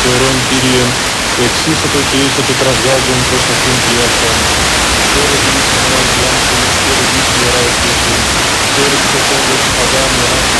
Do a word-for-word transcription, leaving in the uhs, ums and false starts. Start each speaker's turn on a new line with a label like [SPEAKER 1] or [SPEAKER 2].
[SPEAKER 1] θεωρών Κύριε, εξήσατο και ίσο το τρασγάζον προς αυτήν πιάσαν. Χαίρε τη εις ημέρας διάνθρωπος, χαίρε τη εις ημεράς Ιωσήν, χαίρε της ο πόντος Αδάμ,